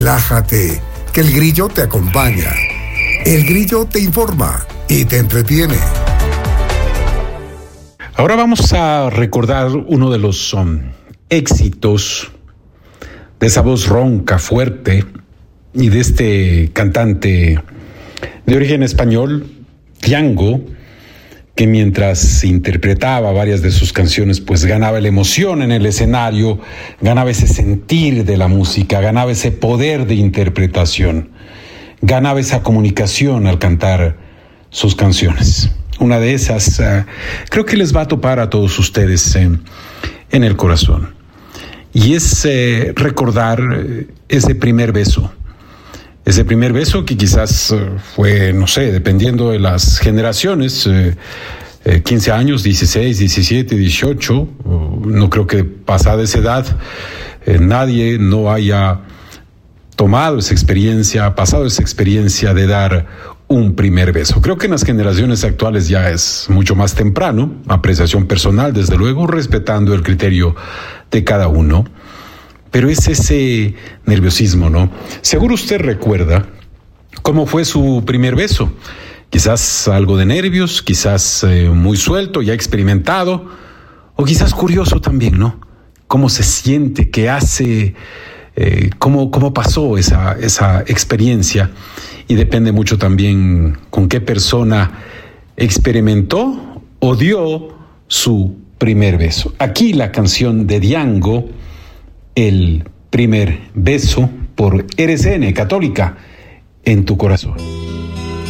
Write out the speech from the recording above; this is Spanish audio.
Relájate, que el grillo te acompaña. El grillo te informa y te entretiene. Ahora vamos a recordar uno de los éxitos de esa voz ronca, fuerte, y de este cantante de origen español, Django, que mientras interpretaba varias de sus canciones, pues ganaba la emoción en el escenario, ganaba ese sentir de la música, ganaba ese poder de interpretación, ganaba esa comunicación al cantar sus canciones. Una de esas creo que les va a topar a todos ustedes en el corazón. Y es recordar ese primer beso. Ese primer beso que quizás fue, no sé, dependiendo de las generaciones, 15 años, 16, 17, 18, no creo que pasada esa edad nadie no haya tomado esa experiencia, pasado esa experiencia de dar un primer beso. Creo que en las generaciones actuales ya es mucho más temprano, apreciación personal, desde luego, respetando el criterio de cada uno. Pero es ese nerviosismo, ¿no? Seguro usted recuerda cómo fue su primer beso. Quizás algo de nervios, quizás muy suelto, ya experimentado, o quizás curioso también, ¿no? Cómo se siente, qué hace, cómo pasó esa experiencia. Y depende mucho también con qué persona experimentó o dio su primer beso. Aquí la canción de Django, El primer beso, por RCN Católica en tu corazón.